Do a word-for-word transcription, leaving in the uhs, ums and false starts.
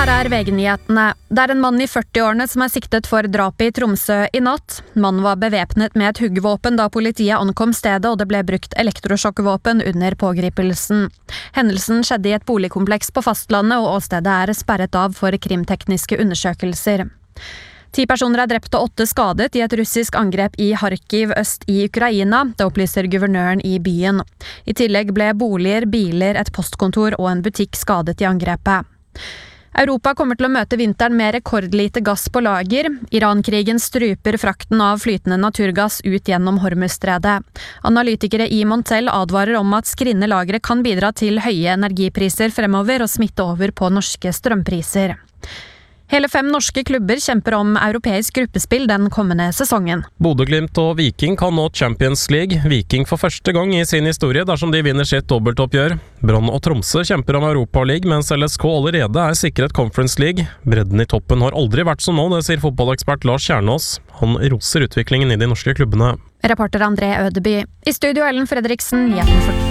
Her er V G-nyhetene. Det er en mann i førti-årene som er siktet for drapet i Tromsø i natt. Mannen var bevæpnet med et huggvåpen da politiet ankom stedet, og det ble brukt elektrosjokkvåpen under pågripelsen. Hendelsen skjedde i et boligkompleks på fastlandet, og åstedet er sperret av for krimtekniske undersøkelser. Ti personer er drept og åtte skadet i et russisk angrep i Kharkiv øst i Ukraina, det opplyser guvernøren i byen. I tillegg ble boliger, biler, et postkontor og en butikk skadet i angrepet. Europa kommer til å møte vinteren med rekordlite gass på lager. Iran-krigen struper frakten av flytende naturgass ut gjennom Hormuzstredet. Analytikere i Montel advarer om at skrinne lagre kan bidra til høye energipriser fremover og smitte over på norske strømpriser. Hele fem norske klubber kjemper om europeisk gruppespill den kommende sesongen. Bodø/Glimt og Viking kan nå Champions League. Viking for første gang i sin historie dersom de vinner sitt dobbeltoppgjør. Brann og Tromsø kjemper om Europa League, mens L S K allerede er sikret Conference League. Bredden i toppen har aldri vært som nå, det sier fotballekspert Lars Kjernås. Han roser utviklingen i de norske klubbene. Reporter André Ødeby. I studio Ellen Fredriksen, nyheten for